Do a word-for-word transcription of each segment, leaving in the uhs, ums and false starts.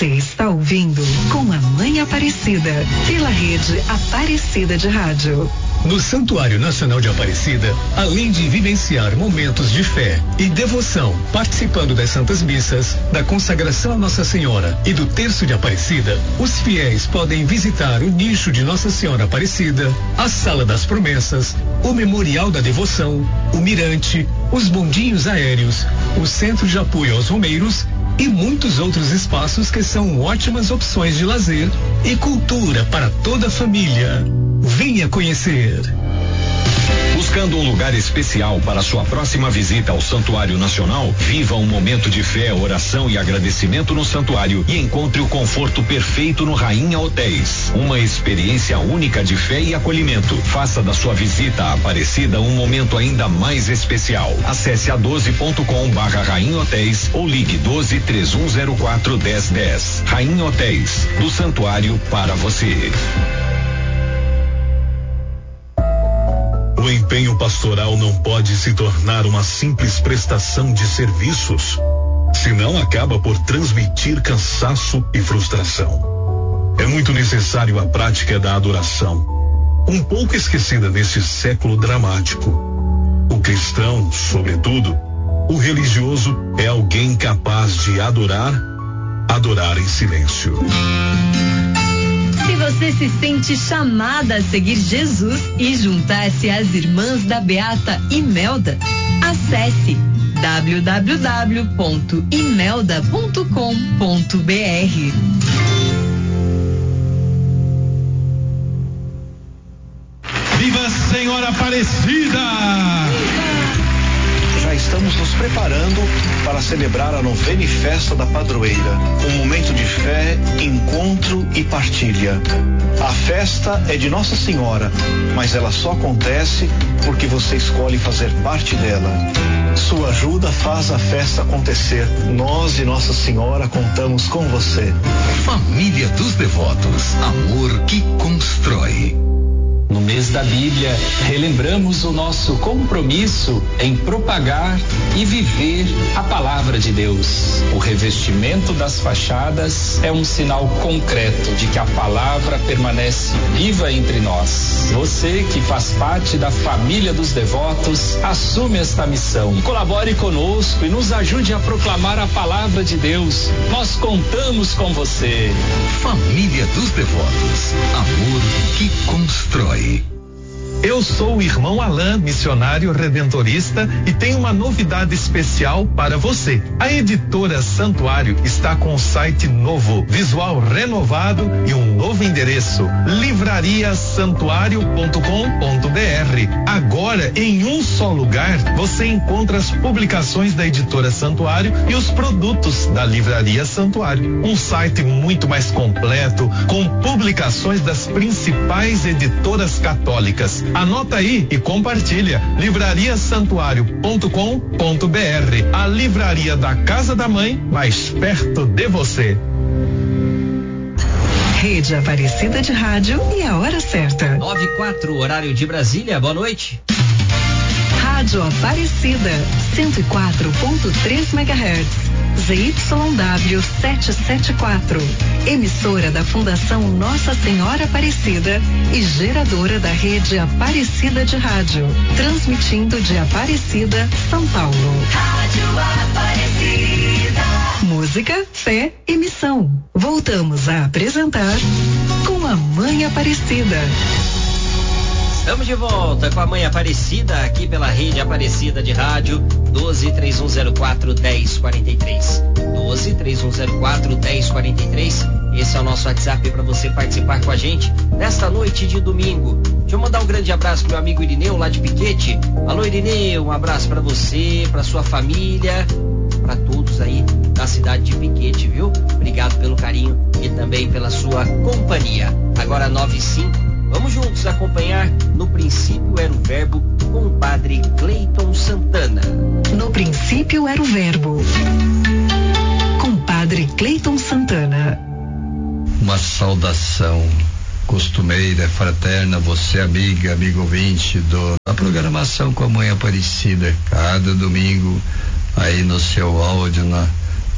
Você está ouvindo Com a Mãe Aparecida, pela rede Aparecida de Rádio. No Santuário Nacional de Aparecida, além de vivenciar momentos de fé e devoção, participando das Santas Missas, da consagração a Nossa Senhora e do Terço de Aparecida, os fiéis podem visitar o nicho de Nossa Senhora Aparecida, a Sala das Promessas, o Memorial da Devoção, o Mirante, os bondinhos aéreos, o Centro de Apoio aos Romeiros e muitos outros espaços que são ótimas opções de lazer e cultura para toda a família. Venha conhecer. Buscando um lugar especial para sua próxima visita ao Santuário Nacional? Viva um momento de fé, oração e agradecimento no santuário e encontre o conforto perfeito no Rainha Hotéis. Uma experiência única de fé e acolhimento. Faça da sua visita à Aparecida um momento ainda mais especial. Acesse a doze ponto com barra Rainha Hotéis ou ligue doze, três um zero quatro, dez dez. Rainha Hotéis, do santuário para você. O empenho pastoral não pode se tornar uma simples prestação de serviços, senão acaba por transmitir cansaço e frustração. É muito necessário a prática da adoração, um pouco esquecida neste século dramático. O cristão, sobretudo, o religioso, é alguém capaz de adorar, adorar em silêncio. Se você se sente chamada a seguir Jesus e juntar-se às irmãs da Beata Imelda, acesse w w w ponto imelda ponto com ponto b r. Viva Senhora Aparecida! Já estamos nos preparando para celebrar a novena e festa da padroeira. Um momento de fé, encontro e partilha. A festa é de Nossa Senhora, mas ela só acontece porque você escolhe fazer parte dela. Sua ajuda faz a festa acontecer. Nós e Nossa Senhora contamos com você. Família dos Devotos, amor que constrói. No mês da Bíblia, relembramos o nosso compromisso em propagar e viver a palavra de Deus. O revestimento das fachadas é um sinal concreto de que a palavra permanece viva entre nós. Você que faz parte da família dos devotos, assume esta missão. Colabore conosco e nos ajude a proclamar a palavra de Deus. Nós contamos com você. Família dos Devotos, amor que constrói. Eu sou o irmão Alain, missionário redentorista, e tenho uma novidade especial para você. A editora Santuário está com um site novo, visual renovado e um novo endereço: livraria santuário ponto com ponto b r. Agora, em um só lugar, você encontra as publicações da editora Santuário e os produtos da Livraria Santuário. Um site muito mais completo, com publicações das principais editoras católicas. Anota aí e compartilha. livraria santuário ponto com ponto b r. A livraria da Casa da Mãe, mais perto de você. Rede Aparecida de Rádio e a hora certa. nove e quatro, horário de Brasília. Boa noite. Rádio Aparecida, cento e quatro ponto três megahertz. Z Y W setecentos e setenta e quatro, emissora da Fundação Nossa Senhora Aparecida e geradora da rede Aparecida de Rádio, transmitindo de Aparecida, São Paulo. Rádio Aparecida. Música, fé e missão. Voltamos a apresentar Com a Mãe Aparecida. Estamos de volta com a Mãe Aparecida, aqui pela rede Aparecida de Rádio, doze, três um zero quatro, dez quarenta e três. doze, três um zero quatro, dez quarenta e três. Esse é o nosso WhatsApp para você participar com a gente nesta noite de domingo. Deixa eu mandar um grande abraço pro meu amigo Irineu, lá de Piquete. Alô, Irineu, um abraço para você, para sua família, para todos aí da cidade de Piquete, viu? Obrigado pelo carinho e também pela sua companhia. Agora nove e cinco. Vamos juntos acompanhar No Princípio Era o Verbo com o padre Cleiton Santana. No Princípio Era o Verbo, com o padre Cleiton Santana. Uma saudação costumeira, fraterna, você amiga, amigo ouvinte do, da programação com a Mãe Aparecida, cada domingo aí no seu áudio, na,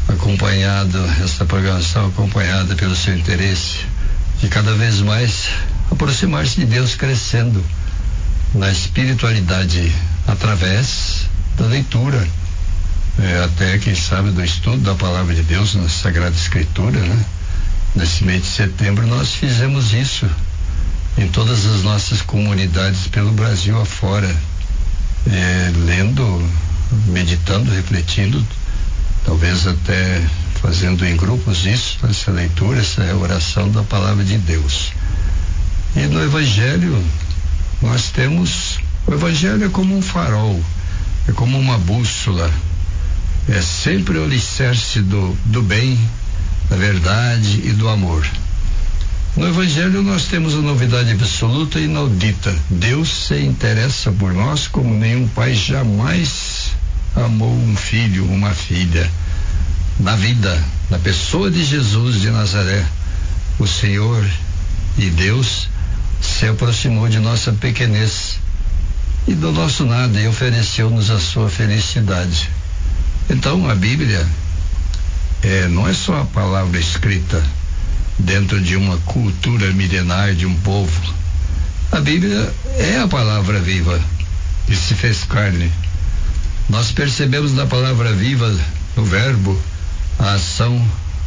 acompanhado, essa programação acompanhada pelo seu interesse de cada vez mais aproximar-se de Deus, crescendo na espiritualidade através da leitura, é, até quem sabe do estudo da palavra de Deus na Sagrada Escritura, né? Nesse mês de setembro nós fizemos isso em todas as nossas comunidades pelo Brasil afora, é, lendo, meditando, refletindo, talvez até fazendo em grupos isso, essa leitura, essa oração da palavra de Deus. E no Evangelho nós temos, o Evangelho é como um farol, é como uma bússola, é sempre o alicerce do, do bem, da verdade e do amor. No Evangelho nós temos a novidade absoluta e inaudita. Deus se interessa por nós como nenhum pai jamais amou um filho, uma filha. Na vida, na pessoa de Jesus de Nazaré, o Senhor e Deus se aproximou de nossa pequenez e do nosso nada e ofereceu-nos a sua felicidade. Então a Bíblia é, não é só a palavra escrita dentro de uma cultura milenar de um povo. A Bíblia é a palavra viva que se fez carne. Nós percebemos na palavra viva, no verbo, a ação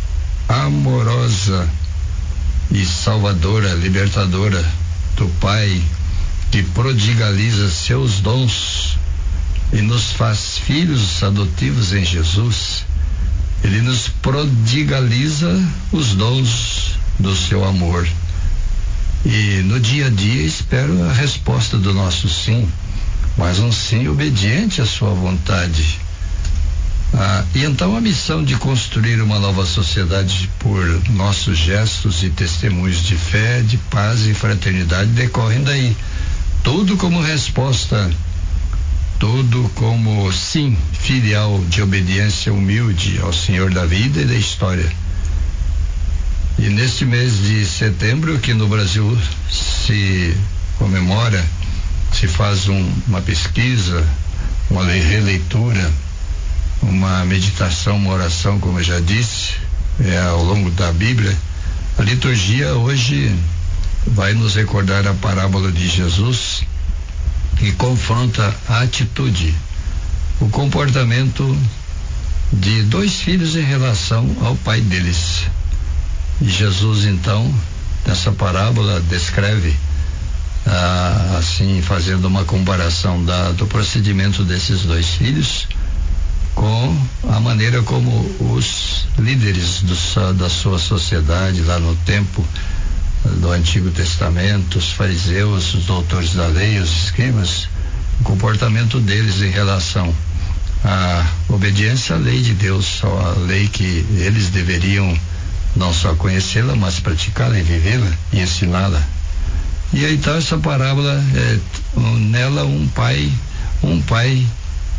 amorosa e salvadora, libertadora do Pai, que prodigaliza seus dons e nos faz filhos adotivos em Jesus. Ele nos prodigaliza os dons do seu amor. E no dia a dia espero a resposta do nosso sim, mas um sim obediente à sua vontade. Ah, e então a missão de construir uma nova sociedade por nossos gestos e testemunhos de fé, de paz e fraternidade decorrem daí. Tudo como resposta, tudo como sim filial de obediência humilde ao Senhor da vida e da história. E neste mês de setembro, que no Brasil se comemora, se faz um, uma pesquisa, uma releitura, uma meditação, uma oração, como eu já disse, é, ao longo da Bíblia. A liturgia hoje vai nos recordar a parábola de Jesus, que confronta a atitude, o comportamento de dois filhos em relação ao pai deles. E Jesus, então, nessa parábola, descreve, ah, assim, fazendo uma comparação da, do procedimento desses dois filhos com a maneira como os líderes do, da sua sociedade, lá no tempo do Antigo Testamento, os fariseus, os doutores da lei, os escribas, o comportamento deles em relação à obediência à lei de Deus, à lei que eles deveriam não só conhecê-la, mas praticá-la e vivê-la e ensiná-la. E aí então essa parábola, é, nela um pai, um pai,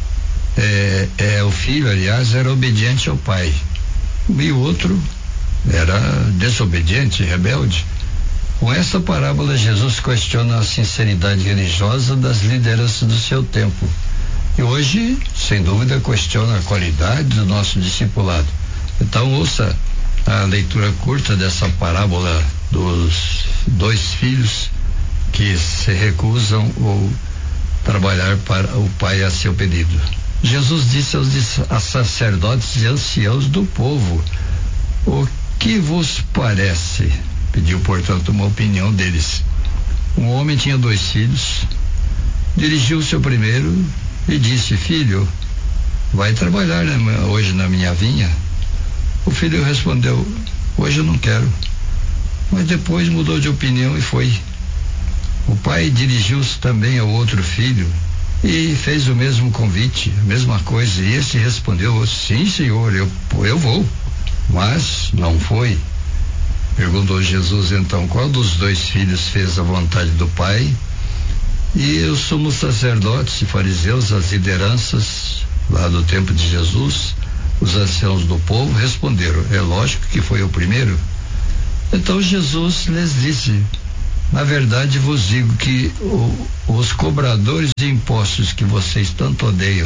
é, é, o filho, aliás, era obediente ao pai, e o outro era desobediente, rebelde. Com essa parábola, Jesus questiona a sinceridade religiosa das lideranças do seu tempo. E hoje, sem dúvida, questiona a qualidade do nosso discipulado. Então, ouça a leitura curta dessa parábola dos dois filhos que se recusam ou trabalhar para o pai a seu pedido. Jesus disse aos, aos sacerdotes e anciãos do povo: o que vos parece? Pediu, portanto, uma opinião deles. Um homem tinha dois filhos, dirigiu-se ao primeiro e disse: filho, vai trabalhar né, hoje na minha vinha? O filho respondeu: hoje eu não quero. Mas depois mudou de opinião e foi. O pai dirigiu-se também ao outro filho e fez o mesmo convite, a mesma coisa, e esse respondeu: sim, senhor, eu, eu vou. Mas não foi. Perguntou Jesus então: qual dos dois filhos fez a vontade do pai? E os sumos sacerdotes e fariseus, as lideranças lá do tempo de Jesus, os anciãos do povo, responderam: é lógico que foi o primeiro. Então Jesus lhes disse: na verdade vos digo que o, os cobradores de impostos que vocês tanto odeiam,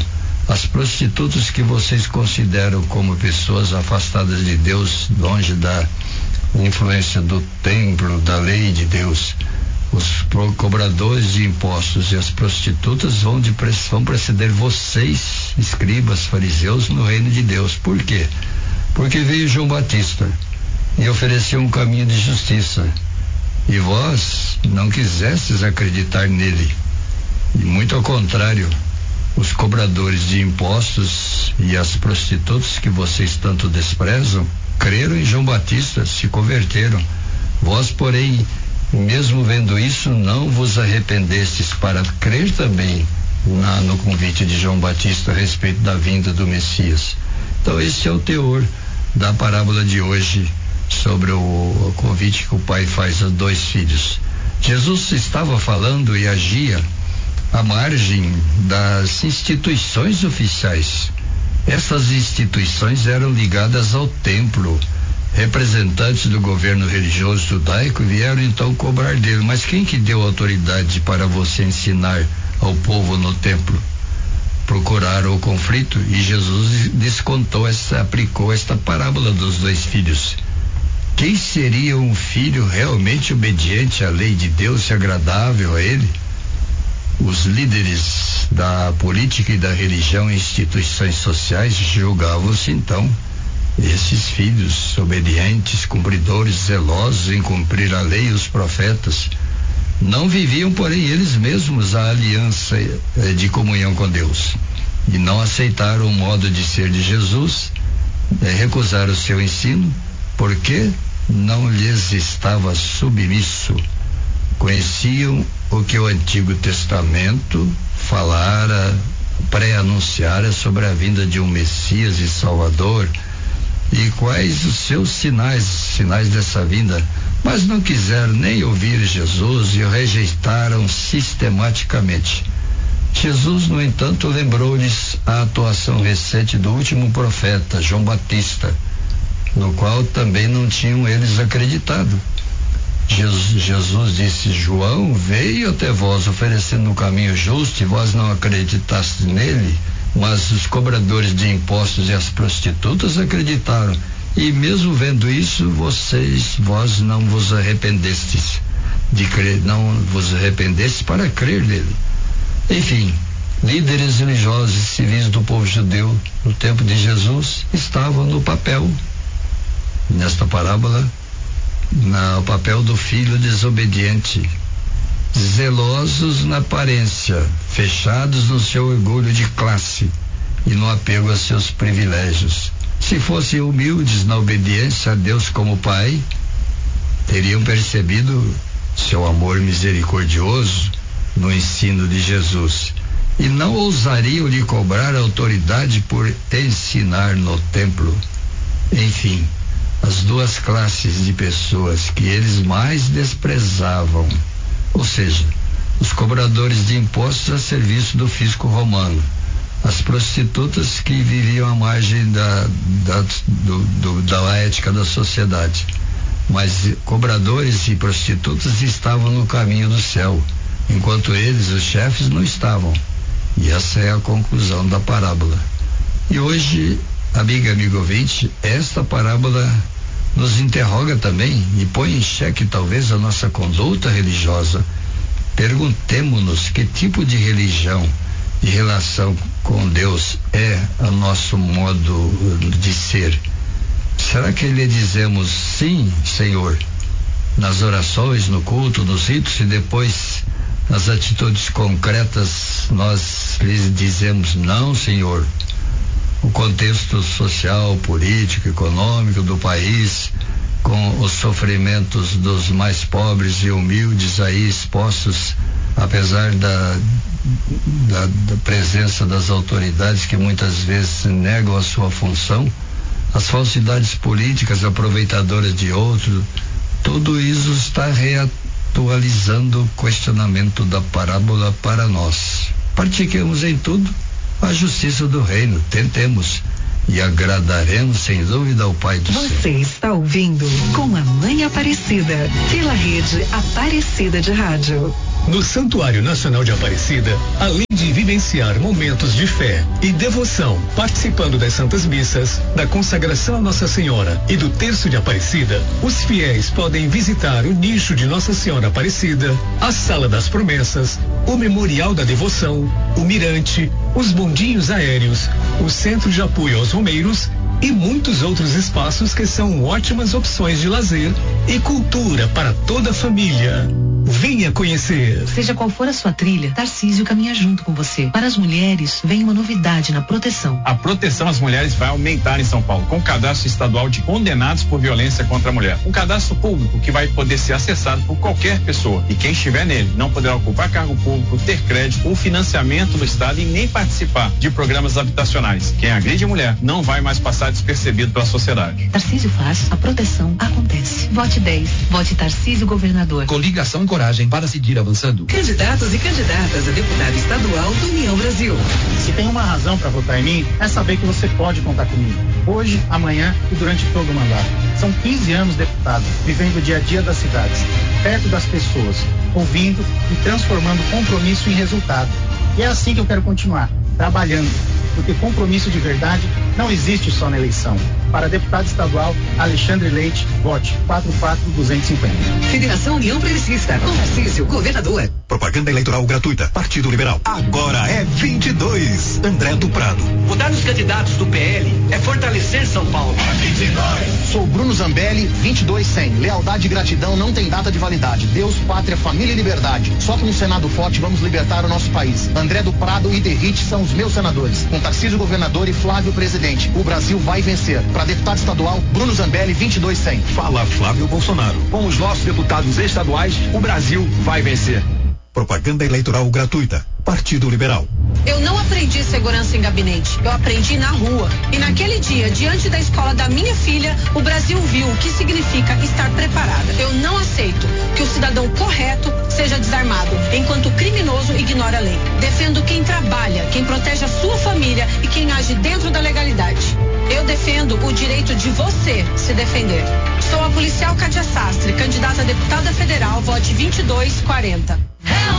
As prostitutas que vocês consideram como pessoas afastadas de Deus, longe da influência do templo, da lei de Deus, os cobradores de impostos e as prostitutas vão, de, vão preceder vocês, escribas, fariseus, no reino de Deus. Por quê? Porque veio João Batista e ofereceu um caminho de justiça, e vós não quisestes acreditar nele. E muito ao contrário, os cobradores de impostos e as prostitutas que vocês tanto desprezam creram em João Batista, se converteram. Vós, porém, mesmo vendo isso, não vos arrependestes para crer também na, no convite de João Batista a respeito da vinda do Messias. Então esse é o teor da parábola de hoje sobre o, o convite que o pai faz a dois filhos. Jesus estava falando e agia à margem das instituições oficiais. Essas instituições eram ligadas ao templo. Representantes do governo religioso judaico vieram então cobrar dele. Mas quem que deu autoridade para você ensinar ao povo no templo? Procuraram o conflito e Jesus descontou essa, aplicou esta parábola dos dois filhos. Quem seria um filho realmente obediente à lei de Deus e agradável a ele? Os líderes da política e da religião e instituições sociais julgavam-se então esses filhos obedientes, cumpridores, zelosos em cumprir a lei e os profetas. Não viviam, porém, eles mesmos a aliança de comunhão com Deus e não aceitaram o modo de ser de Jesus, é, recusaram o seu ensino porque não lhes estava submisso. Conheciam o que o Antigo Testamento falara, pré-anunciara sobre a vinda de um Messias e Salvador e quais os seus sinais, sinais dessa vinda, mas não quiseram nem ouvir Jesus e o rejeitaram sistematicamente. Jesus, no entanto, lembrou-lhes a atuação recente do último profeta, João Batista, no qual também não tinham eles acreditado. Jesus, Jesus disse: João veio até vós oferecendo um caminho justo e vós não acreditastes nele, mas os cobradores de impostos e as prostitutas acreditaram, e mesmo vendo isso, vocês, vós não vos arrependestes de crer, não vos arrependestes para crer nele. Enfim, líderes religiosos e civis do povo judeu no tempo de Jesus estavam no papel, nesta parábola, no papel do filho desobediente, zelosos na aparência, fechados no seu orgulho de classe e no apego a seus privilégios. Se fossem humildes na obediência a Deus como Pai, teriam percebido seu amor misericordioso no ensino de Jesus e não ousariam lhe cobrar autoridade por ensinar no templo. Enfim, as duas classes de pessoas que eles mais desprezavam, ou seja, os cobradores de impostos a serviço do fisco romano, as prostitutas que viviam à margem da, da, do, do, da ética da sociedade, mas cobradores e prostitutas estavam no caminho do céu, enquanto eles, os chefes, não estavam. E essa é a conclusão da parábola. E hoje, amiga, amigo ouvinte, esta parábola nos interroga também e põe em xeque talvez a nossa conduta religiosa. Perguntemo-nos que tipo de religião e relação com Deus é o nosso modo de ser. Será que lhe dizemos sim, Senhor, nas orações, no culto, nos ritos, e depois nas atitudes concretas nós lhes dizemos não, Senhor? O contexto social, político, econômico do país, com os sofrimentos dos mais pobres e humildes aí expostos, apesar da, da, da presença das autoridades que muitas vezes negam a sua função, as falsidades políticas aproveitadoras de outros, tudo isso está reatualizando o questionamento da parábola para nós. Pratiquemos em tudo a justiça do reino, tentemos e agradaremos sem dúvida ao Pai do céu. Você está ouvindo Com a Mãe Aparecida, pela rede Aparecida de Rádio. No Santuário Nacional de Aparecida, além de vivenciar momentos de fé e devoção, participando das Santas Missas, da consagração a Nossa Senhora e do Terço de Aparecida, os fiéis podem visitar o nicho de Nossa Senhora Aparecida, a Sala das Promessas, o Memorial da Devoção, o Mirante, os bondinhos aéreos, o Centro de Apoio aos Romeiros e muitos outros espaços que são ótimas opções de lazer e cultura para toda a família. Venha conhecer. Seja qual for a sua trilha, Tarcísio caminha junto com você. Para as mulheres, vem uma novidade na proteção. A proteção às mulheres vai aumentar em São Paulo, com o cadastro estadual de condenados por violência contra a mulher. Um cadastro público que vai poder ser acessado por qualquer pessoa. E quem estiver nele não poderá ocupar cargo público, ter crédito ou financiamento do Estado e nem participar de programas habitacionais. Quem agride a mulher não vai mais passar despercebido pela sociedade. Tarcísio faz, a proteção acontece. Vote dez. Vote Tarcísio Governador. Coligação Coragem para seguir avançando. Candidatos e candidatas a deputado estadual do União Brasil. Se tem uma razão para votar em mim, é saber que você pode contar comigo. Hoje, amanhã e durante todo o mandato. São quinze anos deputado, vivendo o dia a dia das cidades, perto das pessoas, ouvindo e transformando compromisso em resultado. E é assim que eu quero continuar, trabalhando. Porque compromisso de verdade não existe só na eleição. Para deputado estadual, Alexandre Leite, vote quatro quatro dois cinco zero. Federação União Progressista, com Tarcísio, governador. Propaganda eleitoral gratuita, Partido Liberal. Agora é vinte e dois, André do Prado. Votar nos candidatos do P L é fortalecer São Paulo. vinte e dois. Sou Bruno Zambelli, vinte e dois cem. Lealdade e gratidão não tem data de validade. Deus, pátria, família e liberdade. Só com um Senado forte vamos libertar o nosso país. André do Prado e Derrite são os meus senadores. Com Tarcísio governador e Flávio presidente. O Brasil vai vencer. Para deputado estadual, Bruno Zambelli, vinte e dois cem. Fala Flávio Bolsonaro. Com os nossos deputados estaduais, o Brasil vai vencer. Propaganda eleitoral gratuita. Partido Liberal. Eu não aprendi segurança em gabinete, eu aprendi na rua. E naquele dia, diante da escola da minha filha, o Brasil viu o que significa estar preparada. Eu não aceito que o cidadão correto seja desarmado, enquanto o criminoso ignora a lei. Defendo quem trabalha, quem protege a sua família e quem age dentro da legalidade. Eu defendo o direito de você se defender. Sou a policial Cádia Sastre, candidata a deputada federal, vote vinte e dois quarenta.